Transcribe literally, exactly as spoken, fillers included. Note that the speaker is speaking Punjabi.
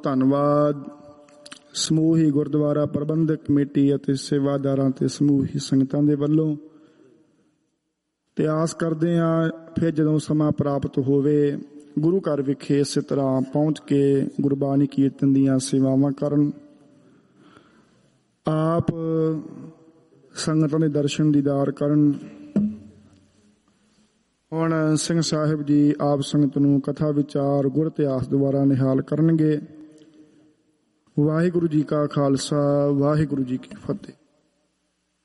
ਧੰਨਵਾਦ ਸਮੂਹੀ ਗੁਰਦੁਆਰਾ ਪ੍ਰਬੰਧਕ ਕਮੇਟੀ ਅਤੇ ਸੇਵਾਦਾਰਾਂ ਤੇ ਸਮੂਹੀ ਸੰਗਤਾਂ ਦੇ ਵੱਲੋਂ। ਤੇ ਆਸ ਕਰਦੇ ਹਾਂ ਫਿਰ ਜਦੋਂ ਸਮਾਂ ਪ੍ਰਾਪਤ ਹੋਵੇ ਗੁਰੂ ਘਰ ਵਿਖੇ ਇਸੇ ਤਰ੍ਹਾਂ ਪਹੁੰਚ ਕੇ ਗੁਰਬਾਣੀ ਕੀਰਤਨ ਦੀਆਂ ਸੇਵਾਵਾਂ ਕਰਨ, ਆਪ ਸੰਗਤਾਂ ਦੇ ਦਰਸ਼ਨ ਦੀਦਾਰ ਕਰਨ। ਹੁਣ ਸਿੰਘ ਸਾਹਿਬ ਜੀ ਆਪ ਸੰਗਤ ਨੂੰ ਕਥਾ ਵਿਚਾਰ ਗੁਰ ਇਤਿਹਾਸ ਦੁਆਰਾ ਨਿਹਾਲ ਕਰਨਗੇ। ਵਾਹਿਗੁਰੂ ਜੀ ਕਾ ਖਾਲਸਾ, ਵਾਹਿਗੁਰੂ ਜੀ ਕੀ ਫਤਿਹ।